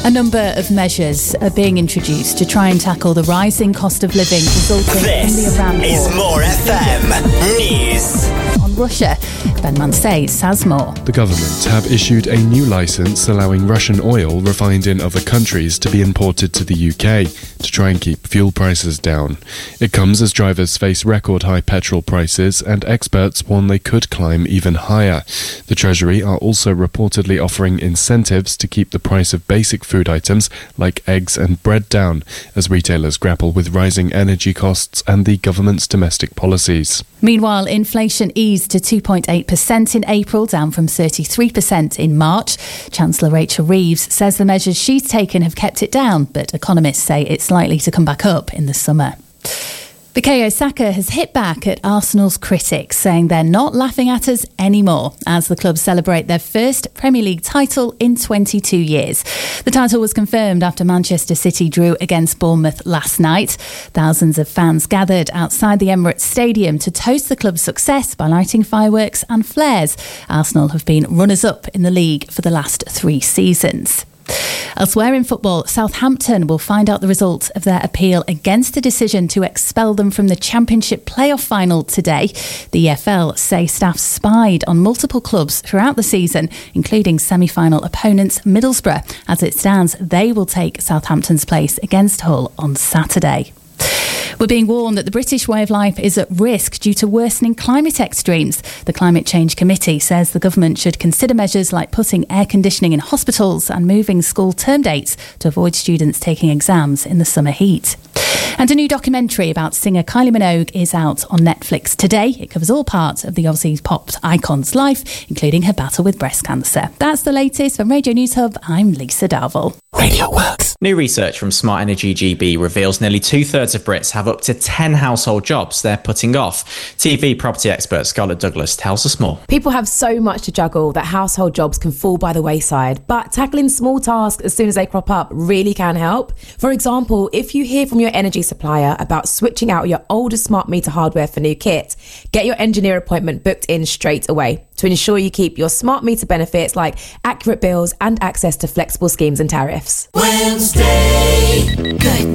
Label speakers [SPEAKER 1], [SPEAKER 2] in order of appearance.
[SPEAKER 1] A number of measures are being introduced to try and tackle the rising cost of living resulting in the Iran war.
[SPEAKER 2] This is More FM News.
[SPEAKER 1] On Russia, Ben Mansay says more.
[SPEAKER 3] The government have issued a new licence allowing Russian oil refined in other countries to be imported to the UK to try and keep fuel prices down. It comes as drivers face record high petrol prices and experts warn they could climb even higher. The Treasury are also reportedly offering incentives to keep the price of basic food items like eggs and bread down as retailers grapple with rising energy costs and the government's domestic policies.
[SPEAKER 1] Meanwhile, inflation eased to 2.8% in April, down from 33% in March. Chancellor Rachel Reeves says the measures she's taken have kept it down, but economists say it's likely to come back up in the summer. Bukayo Saka has hit back at Arsenal's critics, saying they're not laughing at us anymore as the club celebrate their first Premier League title in 22 years. The title was confirmed after Manchester City drew against Bournemouth last night. Thousands of fans gathered outside the Emirates Stadium to toast the club's success by lighting fireworks and flares. Arsenal have been runners-up in the league for the last 3 seasons. Elsewhere in football, Southampton will find out the result of their appeal against the decision to expel them from the Championship playoff final today. The EFL say staff spied on multiple clubs throughout the season, including semi-final opponents Middlesbrough. As it stands, they will take Southampton's place against Hull on Saturday. We're being warned that the British way of life is at risk due to worsening climate extremes. The Climate Change Committee says the government should consider measures like putting air conditioning in hospitals and moving school term dates to avoid students taking exams in the summer heat. And a new documentary about singer Kylie Minogue is out on Netflix today. It covers all parts of the Aussie pop icon's life, including her battle with breast cancer. That's the latest from Radio News Hub. I'm Lisa Darville.
[SPEAKER 2] Radio Works.
[SPEAKER 4] New research from Smart Energy GB reveals nearly 2/3 of Brits have up to 10 household jobs they're putting off. TV property expert Scarlett Douglas tells us more.
[SPEAKER 5] People have so much to juggle that household jobs can fall by the wayside, but tackling small tasks as soon as they crop up really can help. For example, if you hear from your energy supplier about switching out your older smart meter hardware for new kit, get your engineer appointment booked in straight away to ensure you keep your smart meter benefits like accurate bills and access to flexible schemes and tariffs.
[SPEAKER 2] Wednesday. Good